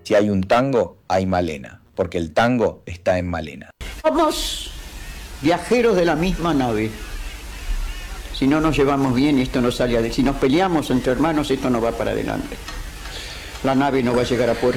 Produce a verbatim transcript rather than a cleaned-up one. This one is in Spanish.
Si hay un tango, hay Malena, porque el tango está en Malena. Somos viajeros de la misma nave. Si no nos llevamos bien, esto no sale adelante. Si nos peleamos entre hermanos, esto no va para adelante. La nave no va a llegar a puerto.